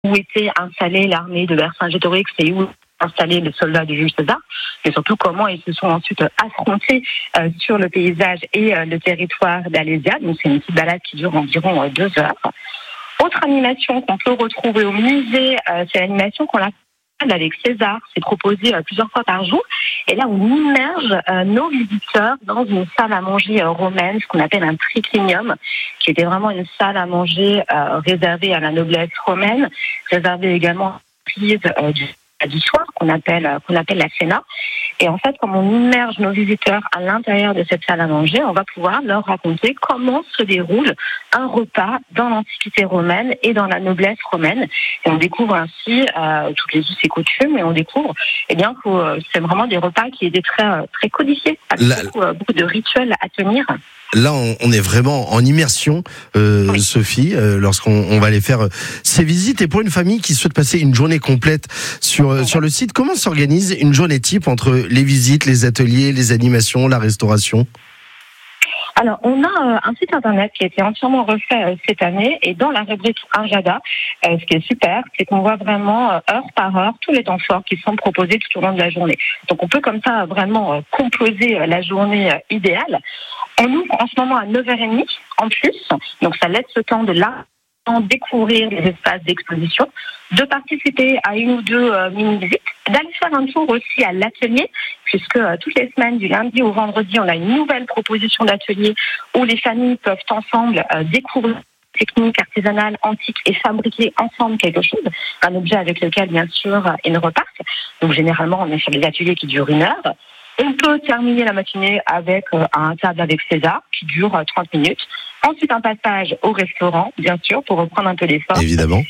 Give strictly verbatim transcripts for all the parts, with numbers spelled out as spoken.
où était installée l'armée de Vercingétorix et où installés les soldats de Jules César, mais surtout comment ils se sont ensuite affrontés euh, sur le paysage et euh, le territoire d'Alésia. Donc c'est une petite balade qui dure environ euh, deux heures. Autre animation qu'on peut retrouver au musée, euh, c'est l'animation qu'on a avec César. C'est proposé euh, plusieurs fois par jour. Et là, on immerge euh, nos visiteurs dans une salle à manger euh, romaine, ce qu'on appelle un triclinium, qui était vraiment une salle à manger euh, réservée à la noblesse romaine, réservée également à l'entreprise euh, du du soir qu'on appelle qu'on appelle la cena. Et en fait, comme on immerge nos visiteurs à l'intérieur de cette salle à manger, on va pouvoir leur raconter comment se déroule un repas dans l'Antiquité romaine et dans la noblesse romaine. Et on découvre ainsi euh, toutes les us et coutumes, et on découvre eh bien que euh, c'est vraiment des repas qui étaient très très codifiés, avec la... beaucoup, euh, beaucoup de rituels à tenir. Là, on, on est vraiment en immersion, euh, oui. Sophie, euh, lorsqu'on on va aller faire euh, ces visites. Et pour une famille qui souhaite passer une journée complète sur euh, sur le site, comment s'organise une journée type entre les visites, les ateliers, les animations, la restauration ? Alors, on a euh, un site internet qui a été entièrement refait euh, cette année, et dans la rubrique Agenda, euh, ce qui est super, c'est qu'on voit vraiment euh, heure par heure tous les temps forts qui sont proposés tout au long de la journée. Donc, on peut comme ça vraiment euh, composer euh, la journée euh, idéale. On ouvre en ce moment à neuf heures trente en plus, donc ça laisse le temps de là découvrir les espaces d'exposition, de participer à une ou deux euh, mini-visites, d'aller faire un tour aussi à l'atelier, puisque euh, toutes les semaines, du lundi au vendredi, on a une nouvelle proposition d'atelier où les familles peuvent ensemble euh, découvrir techniques artisanales, antiques et fabriquer ensemble quelque chose, un objet avec lequel, bien sûr, ils repartent. Donc généralement, on est sur des ateliers qui durent une heure. On peut terminer la matinée avec euh, un table avec César qui dure euh, trente minutes. Ensuite, un passage au restaurant, bien sûr, pour reprendre un peu l'effort. Évidemment.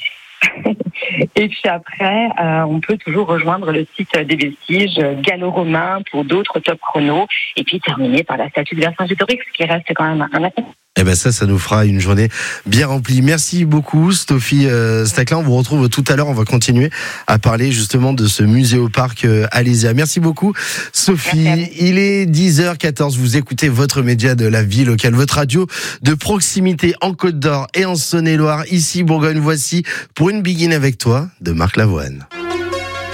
Et puis après, euh, on peut toujours rejoindre le site des vestiges gallo-romains pour d'autres top chronos. Et puis terminer par la statue de Vercingétorix, qui reste quand même un attrait. Eh ben ça, ça nous fera une journée bien remplie. Merci beaucoup, Sophie euh, Staclin. On vous retrouve tout à l'heure. On va continuer à parler justement de ce musée au parc euh, Alésia. Merci beaucoup, Sophie. Merci. Il est dix heures quatorze. Vous écoutez votre média de la vie locale, votre radio de proximité en Côte d'Or et en Saône-et-Loire. Ici, Bourgogne, voici Pour une Begin avec toi de Marc Lavoine.